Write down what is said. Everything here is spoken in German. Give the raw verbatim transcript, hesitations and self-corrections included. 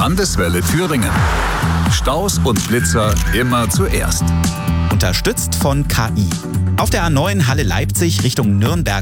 Landeswelle Thüringen. Staus und Blitzer immer zuerst. Unterstützt von K I. Auf der A neun Halle Leipzig Richtung Nürnberg